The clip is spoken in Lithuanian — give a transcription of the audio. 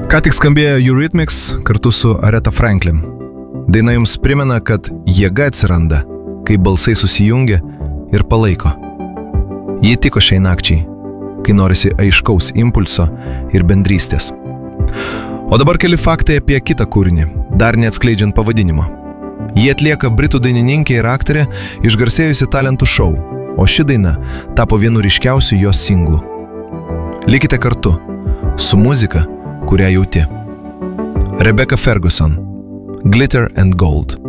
Ką tik skambėjo Eurythmics kartu su Aretha Franklin. Daina jums primena, kad jėga atsiranda, kai balsai susijungia ir palaiko. Ji tiko šiai nakčiai, kai norisi aiškaus impulso ir bendrystės. O dabar keli faktai apie kitą kūrinį, dar neatskleidžiant pavadinimo. Jie atlieka britų dainininkė ir aktorė išgarsėjusi talentų šou, o ši daina tapo vienu ryškiausių jos singlų. Likite kartu su muzika, kurią jauti. Rebecca Ferguson, Glitter and Gold.